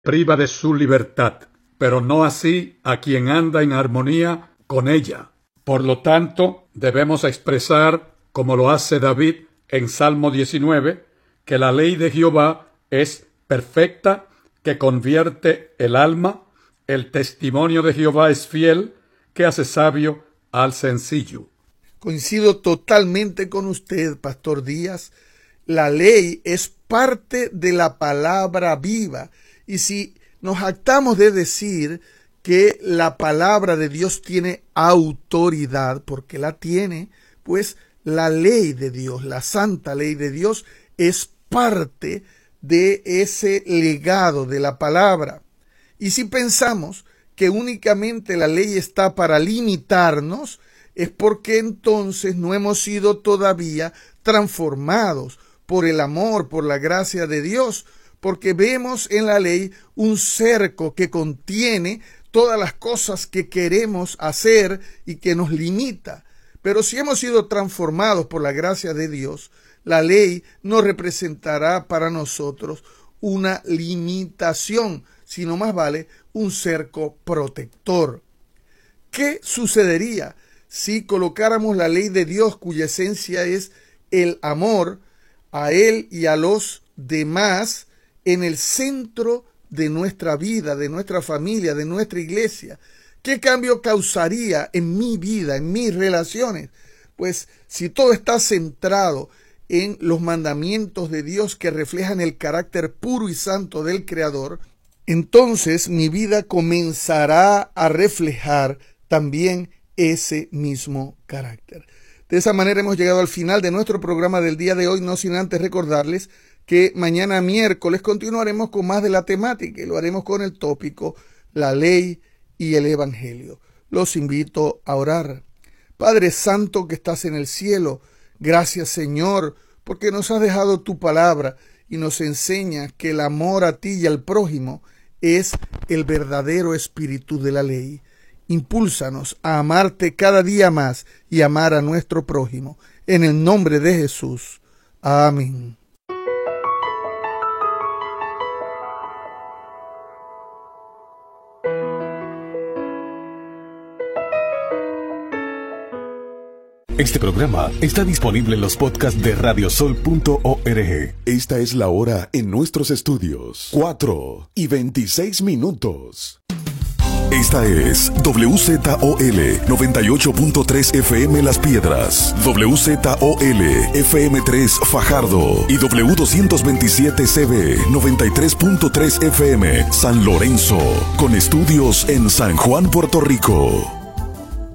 priva de su libertad, pero no así a quien anda en armonía con ella. Por lo tanto, debemos expresar, como lo hace David en Salmo 19, que la ley de Jehová es perfecta, que convierte el alma. El testimonio de Jehová es fiel, que hace sabio al sencillo. Coincido totalmente con usted, Pastor Díaz. La ley es parte de la palabra viva. Y si nos jactamos de decir que la palabra de Dios tiene autoridad, porque la tiene, pues la ley de Dios, la santa ley de Dios, es parte de ese legado de la palabra. Y si pensamos que únicamente la ley está para limitarnos, es porque entonces no hemos sido todavía transformados por el amor, por la gracia de Dios, porque vemos en la ley un cerco que contiene todas las cosas que queremos hacer y que nos limita. Pero si hemos sido transformados por la gracia de Dios, la ley no representará para nosotros una limitación, sino más vale un cerco protector. ¿Qué sucedería si colocáramos la ley de Dios, cuya esencia es el amor a Él y a los demás, en el centro de nuestra vida, de nuestra familia, de nuestra iglesia? ¿Qué cambio causaría en mi vida, en mis relaciones? Pues si todo está centrado en los mandamientos de Dios que reflejan el carácter puro y santo del Creador, entonces mi vida comenzará a reflejar también ese mismo carácter. De esa manera hemos llegado al final de nuestro programa del día de hoy, no sin antes recordarles que mañana miércoles continuaremos con más de la temática y lo haremos con el tópico la ley y el evangelio. Los invito a orar. Padre Santo que estás en el cielo, gracias Señor, porque nos has dejado tu palabra y nos enseña que el amor a ti y al prójimo es el verdadero espíritu de la ley. Impúlsanos a amarte cada día más y amar a nuestro prójimo. En el nombre de Jesús. Amén. Este programa está disponible en los podcasts de radiosol.org. Esta es la hora en nuestros estudios. 4:26. Esta es WZOL 98.3 FM Las Piedras, WZOL FM 3 Fajardo y W227CB 93.3 FM San Lorenzo, con estudios en San Juan, Puerto Rico.